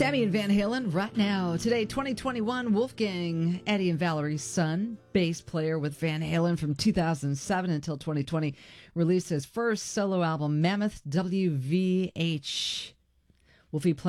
Sammy and Van Halen right now. Today, 2021, Wolfgang, Eddie and Valerie's son, bass player with Van Halen from 2007 until 2020, released his first solo album, Mammoth WVH. Wolfie